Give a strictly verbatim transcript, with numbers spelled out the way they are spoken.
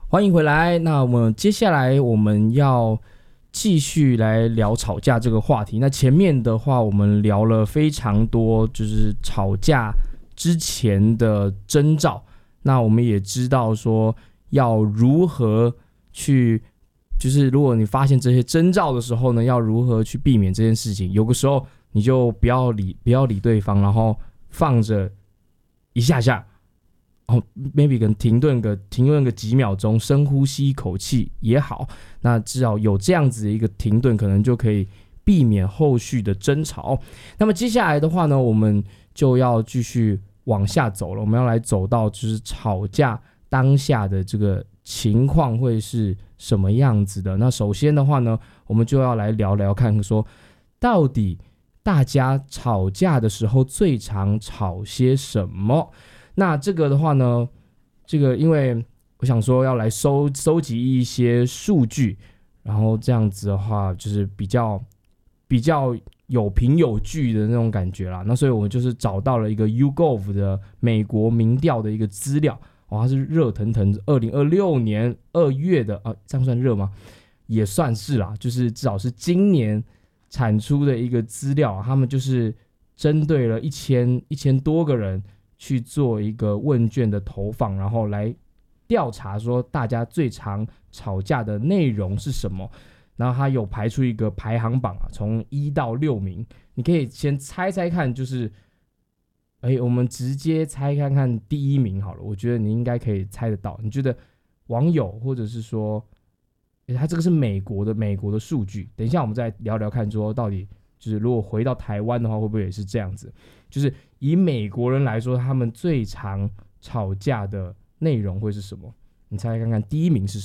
欢迎回来。那我们接下来我们要继续来聊吵架这个话题。那前面的话，我们聊了非常多，就是吵架之前的征兆。那我们也知道说要如何去，就是如果你发现这些征兆的时候呢，要如何去避免这件事情。有个时候你就不要理不要理对方，然后放着一下下。哦 ，maybe 可能停顿个停顿个几秒钟，深呼吸一口气也好。那至少有这样子的一个停顿，可能就可以避免后续的争吵。那么接下来的话呢，我们就要继续往下走了。我们要来走到就是吵架当下的这个情况会是什么样子的。那首先的话呢，我们就要来聊聊看说，到底大家吵架的时候最常吵些什么？那这个的话呢，这个因为我想说要来收收集一些数据，然后这样子的话就是比较比较有凭有据的那种感觉啦。那所以我们就是找到了一个 YouGov 的美国民调的一个资料，哦，它是热腾腾二零二六年二月的啊，这样算热吗？也算是啦，就是至少是今年产出的一个资料，他们就是针对了一千一千多个人。去做一个问卷的投放，然后来调查说大家最常吵架的内容是什么。然后他有排出一个排行榜啊，从一到六名，你可以先猜猜看，就是哎，我们直接猜看看第一名好了。我觉得你应该可以猜得到。你觉得网友或者是说，他这个是美国的美国的数据，等一下我们再聊聊看，说到底就是如果回到台湾的话，会不会也是这样子？就是以美国人来说，他们最常吵架的内容会是什么？你猜猜看看，第一名是什么？